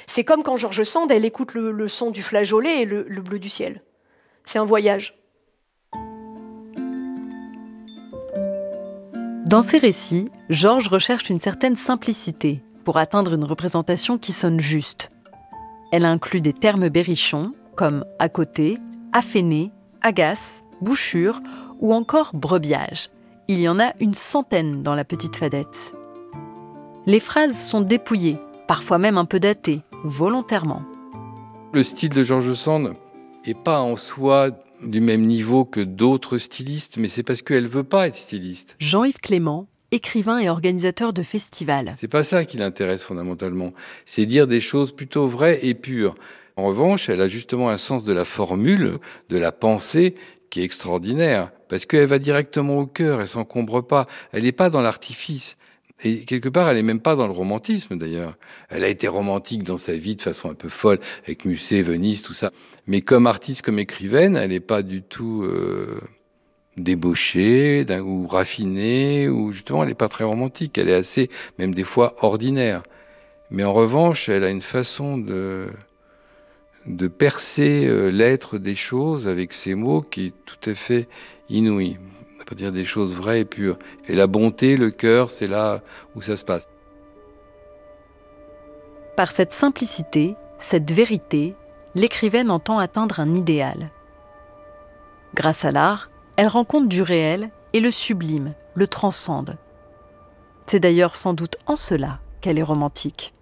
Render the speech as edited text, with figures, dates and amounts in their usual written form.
C'est comme quand George Sand, elle écoute le son du flageolet et le bleu du ciel. C'est un voyage. Dans ses récits, Georges recherche une certaine simplicité pour atteindre une représentation qui sonne juste. Elle inclut des termes berrichons comme à côté, affainer, agace, bouchure ou encore brebiage. Il y en a une centaine dans La Petite Fadette. Les phrases sont dépouillées, parfois même un peu datées, volontairement. Le style de George Sand n'est pas en soi du même niveau que d'autres stylistes, mais c'est parce qu'elle ne veut pas être styliste. Jean-Yves Clément, écrivain et organisateur de festivals. C'est pas ça qui l'intéresse fondamentalement, c'est dire des choses plutôt vraies et pures. En revanche, elle a justement un sens de la formule, de la pensée, qui est extraordinaire, parce qu'elle va directement au cœur, elle s'encombre pas, elle n'est pas dans l'artifice. Et quelque part, elle n'est même pas dans le romantisme, d'ailleurs. Elle a été romantique dans sa vie de façon un peu folle, avec Musset, Venise, tout ça. Mais comme artiste, comme écrivaine, elle n'est pas du tout débauchée ou raffinée, ou justement, elle n'est pas très romantique. Elle est assez, même des fois, ordinaire. Mais en revanche, elle a une façon de percer l'être des choses avec ses mots qui est tout à fait inouïe. On peut dire des choses vraies et pures. Et la bonté, le cœur, c'est là où ça se passe. Par cette simplicité, cette vérité, l'écrivaine entend atteindre un idéal. Grâce à l'art, elle rencontre du réel et le sublime, le transcende. C'est d'ailleurs sans doute en cela qu'elle est romantique.